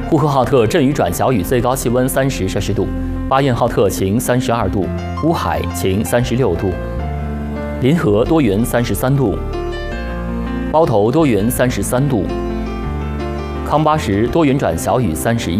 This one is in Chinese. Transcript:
呼和浩特阵雨转小雨，最高气温30摄氏度；巴彦浩特晴32度；乌海晴36度；临河多云33度；包头多云33度；康巴什多云转小雨31